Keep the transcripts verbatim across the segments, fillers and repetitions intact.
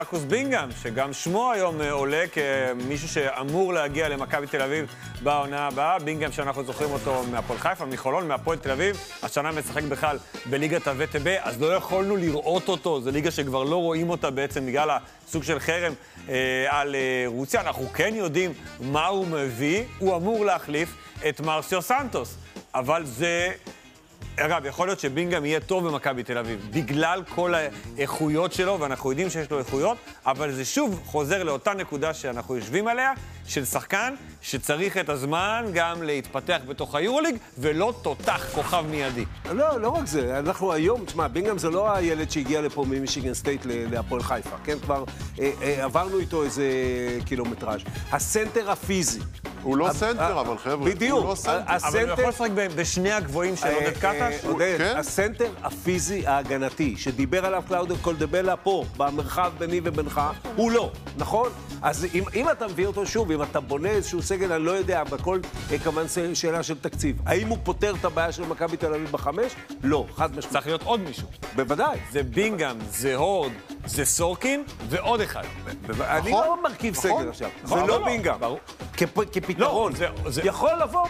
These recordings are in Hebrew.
מרקוס בינגהאם, שגם שמו היום עולה כמישהו שאמור להגיע למכבי תל אביב בעונה הבאה. בינגהאם שאנחנו זוכרים אותו מהפועל חיפה, מחולון, מהפועל תל אביב. השנה משחק בכלל בליגת הווטב, אז לא יכולנו לראות אותו. זו ליגה שכבר לא רואים אותה בעצם בגלל הסוג של חרם אה, על אה, רוסיה. אנחנו כן יודעים מה הוא מביא. הוא אמור להחליף את מרסיו סנטוס. אבל זה... אגב, יכול להיות שבינגהאם יהיה טוב במכבי תל אביב, בגלל כל האיכויות שלו, ואנחנו יודעים שיש לו איכויות, אבל זה שוב חוזר לאותה נקודה שאנחנו יושבים עליה, של שחקן שצריך את הזמן גם להתפתח בתוך היורוליג, ולא תותח כוכב מיידי. לא, לא רק זה. אנחנו היום, תשמע, בינגהאם זה לא הילד שהגיע לפה ממישיגן סטייט להפועל חיפה, כן? כבר אה, אה, עברנו איתו איזה קילומטראז'. הסנטר הפיזי. הוא לא סנטר, אבל חבר'ה, בדיוק. הוא לא סנטר. אבל הוא יכול לשחק בשני הגבוהים של עודד קטש? עודד, הסנטר הפיזי ההגנתי, שדיבר עליו קלאודיו קולדבלה פה, במרחב ביני ובינך, הוא לא, נכון? אז אם, אם אתה מביא אותו שוב, אם אתה בונה איזשהו סגל, אני לא יודע, בכל כמובן שאלה של תקציב. האם הוא פותר את הבעיה של מכבי תל אביב בחמש? לא, חד משמעית. צריך להיות עוד מישהו. בוודאי. זה בינגהאם, זה הורד, זה סורקין, ועוד אחד. אני לא מרכיב סגל עכשיו. זה לא בינגהאם. כפתרון. יכול לבוא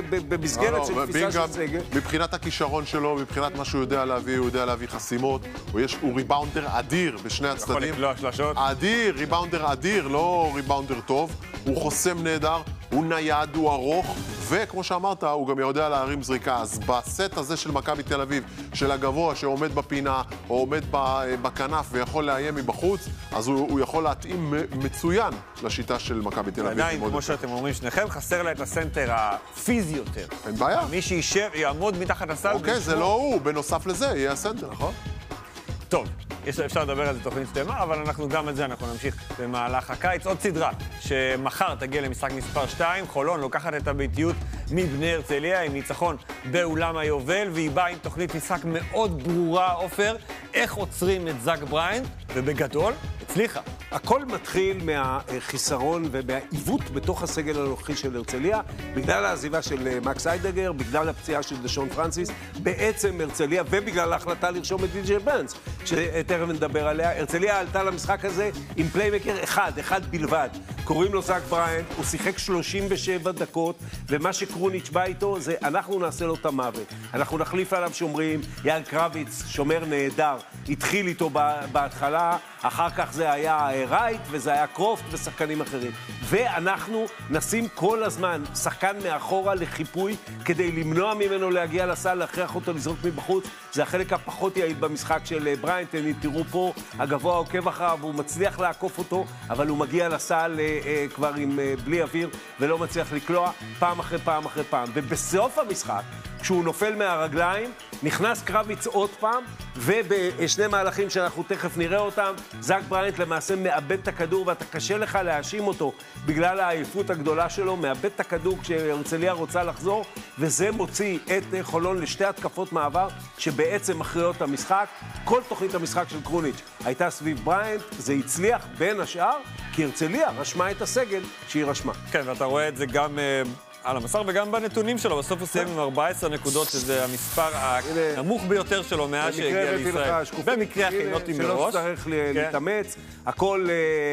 במסגרת של תפיסה של סגל. מבחינת הכישרון שלו, מבחינת מה שהוא יודע להביא, הוא יודע להביא חסימות, הוא ריבאונדר אדיר בשני הצדדים. יכול לקלוע שלשות. אדיר, ריבאונדר אדיר, לא ריבאונדר טוב. הוא חוסם נהדר, הוא נייד, הוא ארוך, וכמו שאמרת, הוא גם יודע להרים זריקה. אז בסט הזה של מכבי תל אביב, של הגבוה שעומד בפינה, או עומד בכנף ויכול לאיים מבחוץ, אז הוא, הוא יכול להתאים מצוין לשיטה של מכבי תל אביב. עדיין, כמו שאתם אומרים, שניכם חסר לה את הסנטר הפיזי יותר. אין בעיה. מי שישב, יעמוד מתחת הסל. אוקיי, זה לא הוא, בנוסף לזה, יהיה הסנטר, נכון? טוב, אפשר לדבר על זה תוכנית שלמה, אבל אנחנו גם את זה, אנחנו נמשיך במהלך הקיץ. עוד סדרה שמחר תגיע למשחק מספר שתיים, חולון לוקחת את הביתיות מבני הרצליה עם ניצחון באולם היובל, והיא באה עם תוכנית משחק מאוד ברורה, עופר, איך עוצרים את זאק בריינט, ובגדול, הצליחה. הכל מתחיל מהחיסרון ומהעיוות בתוך הסגל הנוכחי של הרצליה, בגלל העזיבה של מקס איידגר, בגלל הפציעה של דשון פרנסיס, בעצם הרצליה, ובגלל ההחלטה לרשום את די.ג'יי ברנס, שתכף נדבר עליה. הרצליה עלתה למשחק הזה עם פליימקר אחד, אחד בלבד. קוראים לו זאק בריינט, הוא שיחק שלושים ושבע דקות, ומה שקרוניץ' בא איתו זה, אנחנו נעשה לו את המוות. אנחנו נחליף עליו שומרים, יאיר קרביץ, שומר נהדר, התחיל איתו בהתחלה, אחר כך זה היה רייט, וזה היה קרופט ושחקנים אחרים. ואנחנו נשים כל הזמן שחקן מאחורה לחיפוי, כדי למנוע ממנו להגיע לסל, להכריח אותו לזרוק מבחוץ. זה החלק הפחות יעיל במשחק של בריינט. תראו פה, הגבוה עוקב אחריו, הוא מצליח לעקוף אותו, אבל הוא מגיע לסל אה, אה, כבר עם אה, בלי אוויר, ולא מצליח לקלוע פעם אחרי פעם אחרי פעם. ובסוף המשחק, כשהוא נופל מהרגליים, נכנס קרביץ עוד פעם, ובשני מהלכים שאנחנו תכף נראה אותם, זאק בריינט למעשה מאבד את הכדור, ואתה קשה לך להאשים אותו בגלל העייפות הגדולה שלו, מאבד את הכדור כשהרצליה רוצה לחזור, וזה מוציא את חולון לשתי התקפות מעבר, שבעצם מכריעות את המשחק. כל תוכנית המשחק של קרוניץ' הייתה סביב בריינט, זה הצליח בין השאר, כי הרצליה רשמה את הסגל שהיא רשמה. כן, ואתה רואה את זה גם... על המסך וגם בנתונים שלו, בסוף הוא סיים עם ארבע עשרה נקודות, שזה המספר הנמוך ביותר שלו מאז שהגיע לישראל. במקרה הכינותי מראש. שלא צריך להתאמץ, הכל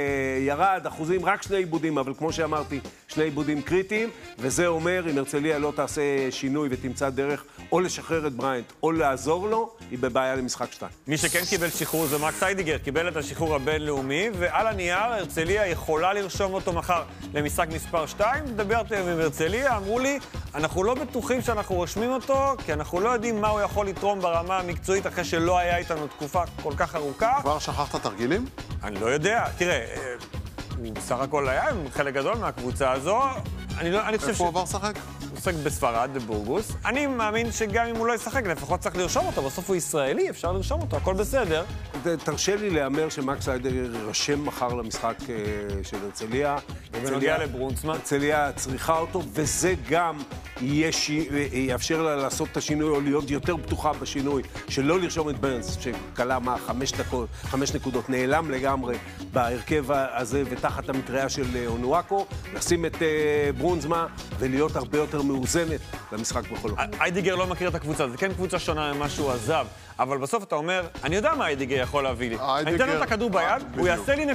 ירד, אחוזים, רק שני עיבודים, אבל כמו שאמרתי, שני עיבודים קריטיים, וזה אומר, אם הרצליה לא תעשה שינוי ותמצא דרך או לשחרר את בריינט, או לעזור לו, היא בבעיה למשחק שתיים. מי שכן קיבל שחרור זה מקס איידגר, קיבל את השחרור הבינלאומי, ועל הנייר הרצליה יכולה לרשום אותו מחר למשחק מספר שתיים. דברתם עם הרצליה, אמרו לי, אנחנו לא בטוחים שאנחנו רושמים אותו, כי אנחנו לא יודעים מה הוא יכול לתרום ברמה המקצועית אחרי שלא היה איתנו תקופה כל כך ארוכה. כבר שכחת תרגילים? אני לא יודע. תראה, הוא בסך הכל היה עם חלק גדול מהקבוצה הזו. אני לא, אני חושב איפה הוא עבר שחק? הוא עוסק בספרד, בבורגוס. אני מאמין שגם אם הוא לא ישחק, לפחות צריך לרשום אותו. בסוף הוא ישראלי, אפשר לרשום אותו, הכל בסדר. תרשה לי לאמר שמקס איידגר יירשם מחר למשחק של הרצליה. ובנוגע לברונצמן. הרצליה צריכה אותו, וזה גם יאפשר לה לעשות את השינוי, או להיות יותר פתוחה בשינוי, שלא לרשום את ברנס, שקלה מה, חמש דקות, חמש נקודות, נעלם לגמרי בהרכב הזה ותחת המטריה של אונואקו, לשים את ברונזמה ולהיות הרבה יותר מאוזנת למשחק בחולון. איידיגר לא מכיר את הקבוצה, זה כן קבוצה שונה ממה שהוא עזב, אבל בסוף אתה אומר, אני יודע מה איידיגר יכול להביא לי. אני אתן לו את הכדור ביד, הוא יעשה לי